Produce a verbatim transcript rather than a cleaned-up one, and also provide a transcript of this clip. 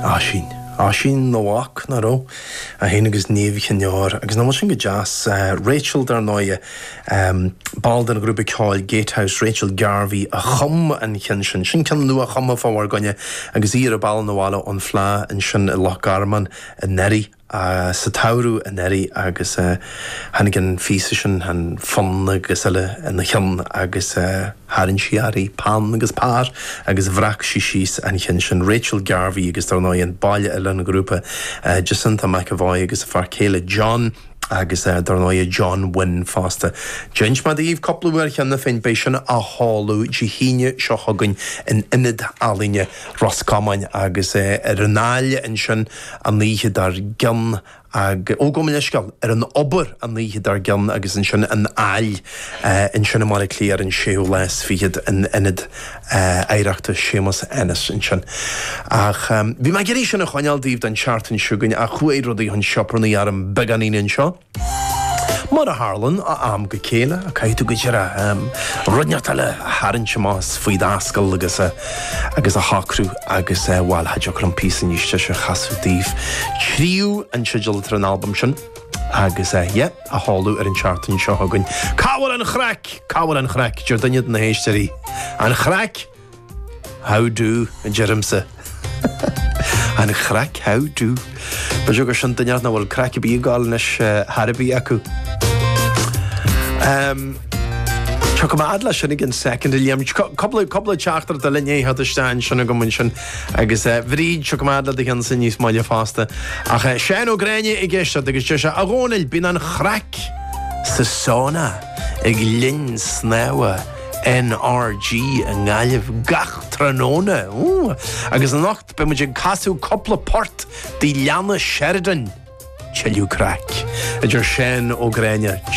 á sin á sin nóach na ró a héana agus néomhchan neár agus ná sin go jazz uh, Rachel dar nóie um, bald in a grúpa cáil Gatehouse Rachel Garvey a chum an chin sin sin cin nu a chum a fáhar gonne agus íar a ball nóhála an flá an sin i Loch Garman a Neri a sa tauru a Neri agus uh, hannigan físa sin han fun agus eile in na chin agus uh, harin siari pan agus pár agus vrach si sís an chin sin Rachel Garvey agus dar nóie an baile eile na grúpa uh, Jacinta McAvoy agus a farcéile John agus uh, dar nóie John Wynne fásta. James ma díomh coplúir cheanna féin béisina a hálú jihíine seo thugann in inid álíne Roscommon agus uh, ar an áile in sin an líhe dar gan ag ógóm leiscal ar an obair an líhe dar gan agus in sin an áil uh, in sinna mar cléar an séú les fiad in inid uh, éireachta Seamus Ennis in sin. Ach, um, bhí me géirí sin a choineal díomh den seaartan siúgain a chuéadrodí chun sioprannaí ar an beganín seo. Mar a Harlan a am go céile a caiitú go deire um, runneatala haran se más faoi dáscail agus a agus a hacrú agus a bháil haideach an písa níiste se chasú díomh tríú an siúil ar an albumm sin agus é yeah, a hálú ar an seaartan seo thugann. Cáhfuil an chreic cáhfuil an chreic deir daine na héisteí an chreic how do an jerimsa an chreic how do ba jo go sin daine na bhfuil creic bí gáil nes Harbí acu. Um, Cho go adla sinnig an second liam couple couple teachtar de linné hat stein sinna go mun sin agus bhríd cho adla de an sin níos máile fásta ach sé ó gréine i gceiste agus te se a ghónail bin an chreic sa sóna ag linn snéha N R G an gáileh gach tróna agus an nacht be mu casú coppla port dí leanna Sheridan Chiliú creic. Idir sin ó gréine